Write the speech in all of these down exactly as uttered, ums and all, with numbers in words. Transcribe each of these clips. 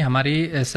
हमारी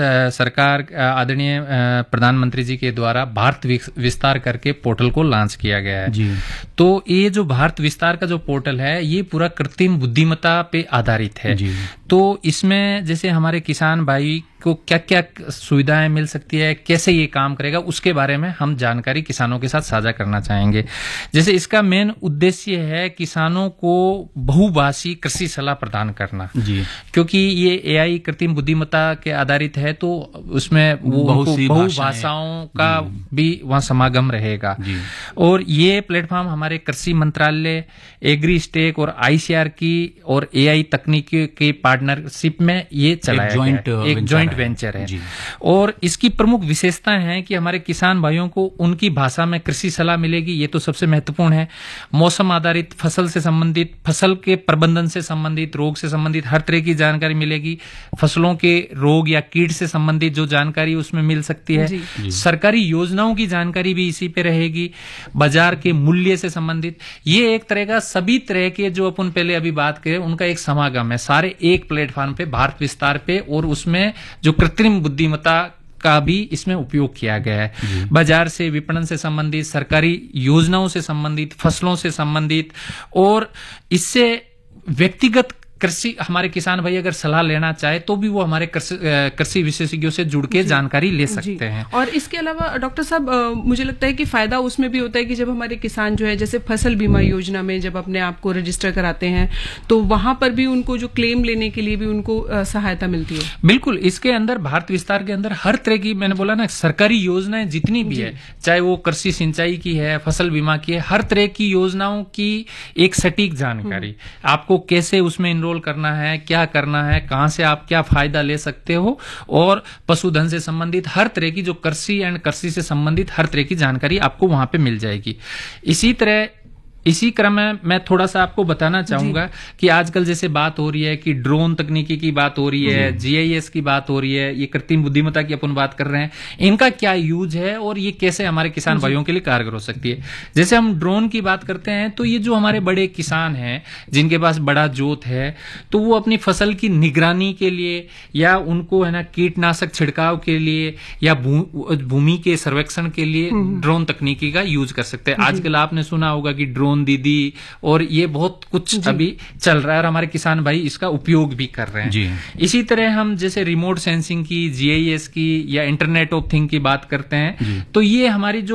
सरकार आदरणीय प्रधानमंत्री जी के द्वारा भारत विस्तार करके पोर्टल को लॉन्च किया गया है जी। तो ये जो भारत विस्तार का जो पोर्टल है ये पूरा कृत्रिम बुद्धिमत्ता पे आधारित है जी। तो इसमें जैसे हमारे किसान भाई को क्या क्या सुविधाएं मिल सकती है, कैसे ये काम करेगा, उसके बारे में हम जानकारी किसानों के साथ साझा करना चाहेंगे। जैसे इसका मेन उद्देश्य है किसानों को बहुभाषी कृषि सलाह प्रदान करना जी। क्योंकि ये एआई कृत्रिम बुद्धिमत्ता के आधारित है तो उसमें वो बहुभाषाओं का भी वहां समागम रहेगा जी। और ये प्लेटफॉर्म हमारे कृषि मंत्रालय, एग्री स्टेक और आईसीआर की और एआई तकनीकी के पार्टनरशिप में ये चलाया गया है, एक जॉइंट वेंचर है। और इसकी प्रमुख विशेषता है कि हमारे किसान भाइयों को उनकी भाषा में कृषि सलाह मिलेगी, ये तो सबसे महत्वपूर्ण है। मौसम आधारित, फसल से संबंधित, फसल के प्रबंधन से संबंधित, रोग से संबंधित हर तरह की जानकारी मिलेगी। फसलों के रोग या कीट से संबंधित जो जानकारी उसमें मिल सकती है। जी। जी। सरकारी योजनाओं की जानकारी भी इसी पे रहेगी, बाजार के मूल्य से संबंधित। ये एक तरह का सभी तरह के जो अपन पहले अभी बात करें उनका एक समागम है, सारे एक प्लेटफॉर्म पे भारत विस्तार पे। और उसमें जो कृत्रिम बुद्धिमत्ता का भी इसमें उपयोग किया गया है। बाजार से, विपणन से संबंधित, सरकारी योजनाओं से संबंधित, फसलों से संबंधित। और इससे व्यक्तिगत कृषि हमारे किसान भाई अगर सलाह लेना चाहे तो भी वो हमारे कृषि विशेषज्ञों से जुड़ के जानकारी ले सकते हैं। और इसके अलावा डॉक्टर साहब मुझे लगता है कि फायदा उसमें भी होता है कि जब हमारे किसान जो है जैसे फसल बीमा योजना में जब अपने आप को रजिस्टर कराते हैं तो वहां पर भी उनको जो क्लेम लेने के लिए भी उनको सहायता मिलती है। बिल्कुल, इसके अंदर भारत विस्तार के अंदर हर तरह की, मैंने बोला ना, सरकारी योजनाएं जितनी भी है, चाहे वो कृषि सिंचाई की है, फसल बीमा की है, हर तरह की योजनाओं की एक सटीक जानकारी, आपको कैसे उसमें इनरोल करना है, क्या करना है, कहां से आप क्या फायदा ले सकते हो, और पशुधन से संबंधित हर तरह की जो कृषि एंड कृषि से संबंधित हर तरह की जानकारी आपको वहां पे मिल जाएगी। इसी तरह इसी क्रम में मैं थोड़ा सा आपको बताना चाहूंगा कि आजकल जैसे बात हो रही है कि ड्रोन तकनीकी की बात हो रही है, जीआईएस की बात हो रही है, ये कृत्रिम बुद्धिमत्ता की अपन बात कर रहे हैं, इनका क्या यूज है और ये कैसे हमारे किसान भाइयों के लिए कारगर हो सकती है। जैसे हम ड्रोन की बात करते हैं तो ये जो हमारे बड़े किसान हैं जिनके पास बड़ा जोत है तो वो अपनी फसल की निगरानी के लिए या उनको है ना कीटनाशक छिड़काव के लिए या भूमि के सर्वेक्षण के लिए ड्रोन तकनीकी का यूज कर सकते हैं। आजकल आपने सुना होगा कि ड्रोन दीदी और ये बहुत कुछ अभी चल रहा है और हमारे किसान भाई इसका उपयोग भी कर रहे हैं जी। इसी तरह हम जैसे रिमोट सेंसिंग की, जीआईएस की या इंटरनेट ऑफ थिंग की बात करते हैं तो ये हमारी जो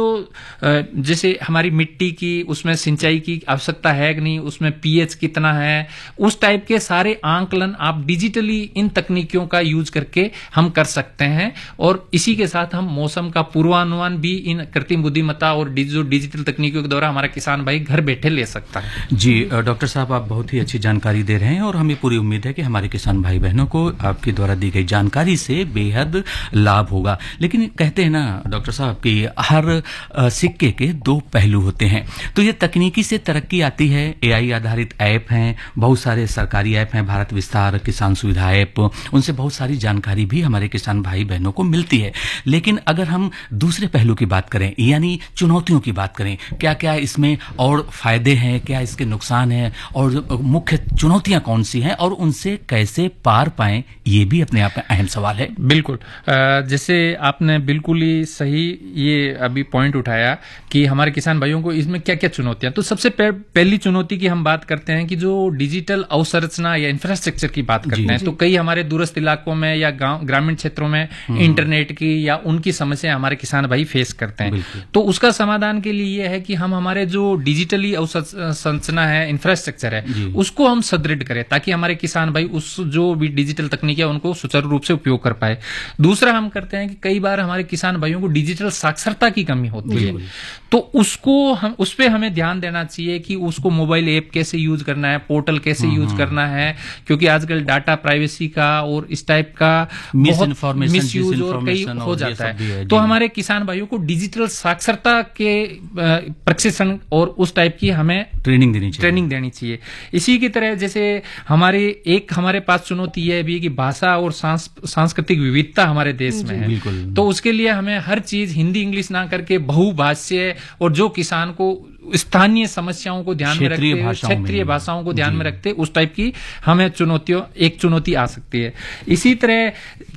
जैसे हमारी मिट्टी की उसमें सिंचाई की आवश्यकता है कि नहीं, उसमें पीएच कितना है, उस टाइप के सारे आंकलन आप डिजिटली इन तकनीकियों का यूज करके हम कर सकते हैं। और इसी के साथ हम मौसम का पूर्वानुमान भी इन कृत्रिम बुद्धिमत्ता और जो डिजिटल तकनीकों के द्वारा हमारा किसान भाई घर बैठे ले सकता है जी। डॉक्टर साहब आप बहुत ही अच्छी जानकारी दे रहे हैं और हमें पूरी उम्मीद है कि हमारे किसान भाई बहनों को आपके द्वारा दी गई जानकारी से बेहद लाभ होगा। लेकिन कहते हैं ना डॉक्टर साहब कि हर सिक्के के दो पहलू होते हैं, तो ये तकनीकी से तरक्की आती है, एआई आधारित ऐप हैं, बहुत सारे सरकारी ऐप हैं, भारत विस्तार, किसान सुविधा ऐप, उनसे बहुत सारी जानकारी भी हमारे किसान भाई बहनों को मिलती है। लेकिन अगर हम दूसरे पहलू की बात करें यानी चुनौतियों की बात करें, क्या क्या इसमें और फायदे हैं, क्या इसके नुकसान हैं और मुख्य चुनौतियां कौन सी हैं और उनसे कैसे पार पाएं, ये भी अपने आप में अहम सवाल है। बिल्कुल, जैसे आपने बिल्कुल ही सही ये अभी पॉइंट उठाया कि हमारे किसान भाइयों को इसमें क्या क्या चुनौतियां। तो सबसे पहली चुनौती की हम बात करते हैं कि जो डिजिटल अवसंरचना या इंफ्रास्ट्रक्चर की बात करते हैं तो कई हमारे दूरस्थ इलाकों में या गांव ग्रामीण क्षेत्रों में इंटरनेट की या उनकी समस्या हमारे किसान भाई फेस करते हैं। तो उसका समाधान के लिए यह है कि हम हमारे जो डिजिटली अवसंरचना है, इंफ्रास्ट्रक्चर है, उसको हम सुदृढ़ करें ताकि हमारे किसान भाई उस जो भी डिजिटल तकनीक है उनको सुचारू रूप से उपयोग कर पाए। दूसरा हम करते हैं कि कई बार हमारे किसान भाइयों को डिजिटल साक्षरता की कमी होती है तो उसको हम उस पर हमें ध्यान देना चाहिए कि उसको मोबाइल ऐप कैसे यूज करना है, पोर्टल कैसे यूज करना है, क्योंकि आजकल डाटा प्राइवेसी का और इस टाइप का मिस यूज और कई हो जाता है। तो हमारे किसान भाइयों को डिजिटल साक्षरता के प्रशिक्षण और उस टाइप की हमें ट्रेनिंग देनी चाहिए ट्रेनिंग देनी चाहिए। इसी की तरह जैसे हमारे एक हमारे पास चुनौती यह भी कि भाषा और सांस्कृतिक विविधता हमारे देश में है, तो उसके लिए हमें हर चीज हिंदी इंग्लिश ना करके बहुभाषीय और जो किसान को स्थानीय समस्याओं को ध्यान में रखते, क्षेत्रीय भाषाओं को ध्यान में रखते, उस टाइप की हमें चुनौतियों एक चुनौती आ सकती है। इसी तरह